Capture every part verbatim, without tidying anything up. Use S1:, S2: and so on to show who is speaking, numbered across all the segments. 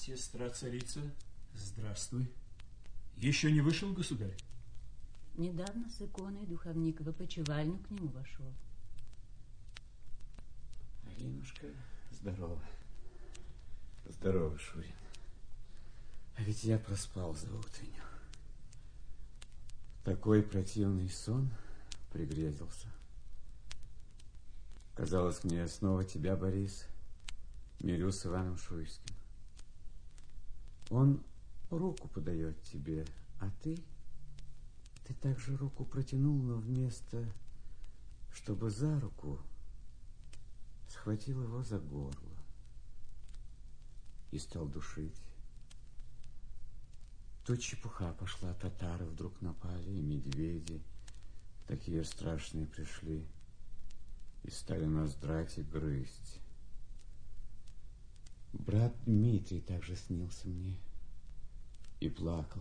S1: Сестра-царица, здравствуй. Еще не вышел, государь?
S2: Недавно с иконой духовник в опочивальню к нему вошел.
S3: Аринушка, здорово. Здорово, Шурин. А ведь я проспал за утренню. Такой противный сон пригрезился. Казалось мне, снова тебя, Борис, мирю с Иваном Шуйским. Он руку подает тебе, а ты... Ты также руку протянул, но вместо, чтобы за руку, схватил его за горло и стал душить. Тут чепуха пошла, татары вдруг напали, и медведи такие страшные пришли, и стали нас драть и грызть. Брат Дмитрий также снился мне и плакал.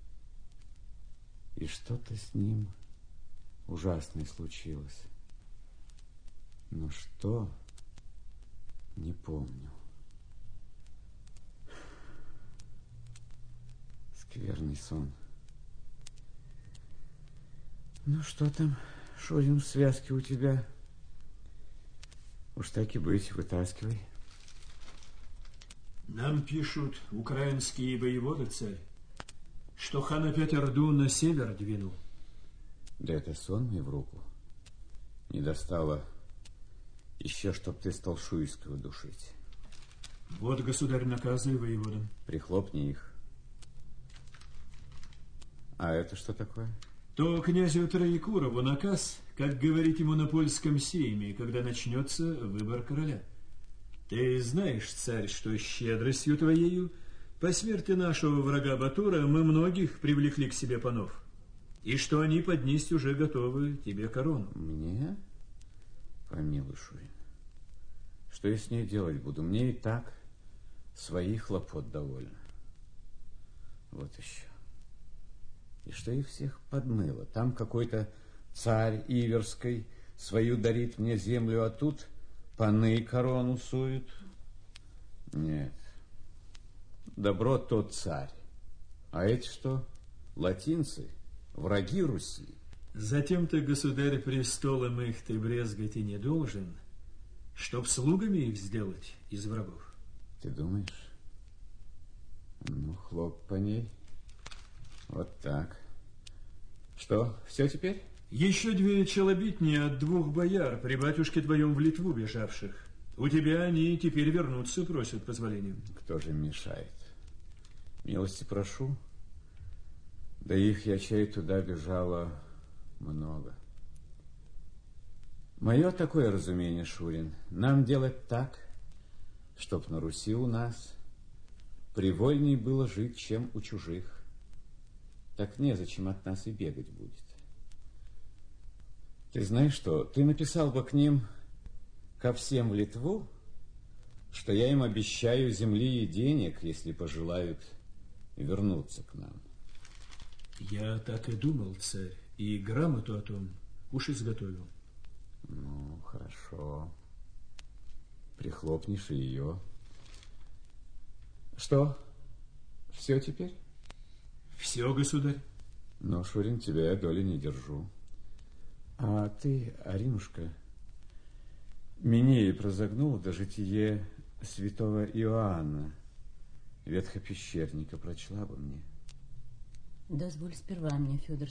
S3: И что-то с ним ужасное случилось. Но что, не помню. Скверный сон. Ну, что там, Шурин, в связке у тебя? Уж так и быть, вытаскивай.
S1: Нам пишут украинские воеводы, царь, что хан опять Орду на север двинул.
S3: Да это сон мне в руку. Не достало еще, чтоб ты стал Шуйского душить.
S1: Вот, государь, наказы воеводам.
S3: Прихлопни их. А это что такое?
S1: То князю Троекурову наказ, как говорить ему на польском сейме, когда начнется выбор короля. Ты знаешь, царь, что щедростью твоею по смерти нашего врага Батура мы многих привлекли к себе панов, и что они поднести уже готовы тебе корону.
S3: Мне? Помилуй, Шурин. Что я с ней делать буду? Мне и так своих хлопот довольно. Вот еще. И что их всех подмыло? Там какой-то царь Иверской свою дарит мне землю, а тут паны корону суют. Нет. Добро тот царь. А эти что? Латинцы? Враги Руси?
S1: Затем-то, государь, престолом их ты брезгать и не должен, чтоб слугами их сделать из врагов.
S3: Ты думаешь? Ну, хлоп по ней. Вот так. Что, все теперь?
S1: Еще две челобитни от двух бояр при батюшке твоем в Литву бежавших. У тебя они теперь вернуться просят позволения.
S3: Кто же мешает? Милости прошу. Да их, я чай, туда бежало много. Мое такое разумение, Шурин, нам делать так, чтоб на Руси у нас привольней было жить, чем у чужих. Так незачем от нас и бегать будет. Ты знаешь что, ты написал бы к ним ко всем в Литву, что я им обещаю земли и денег, если пожелают вернуться к нам.
S1: Я так и думал, царь, и грамоту о том уж изготовил.
S3: Ну, хорошо. Прихлопнешь и ее. Что, все теперь?
S1: Все, государь.
S3: Но, Шурин, тебя я доли не держу. А ты, Аринушка, Минеи прозагнул до житие святого Иоанна, ветхопещерника, прочла бы мне.
S2: Дозволь сперва мне, Федор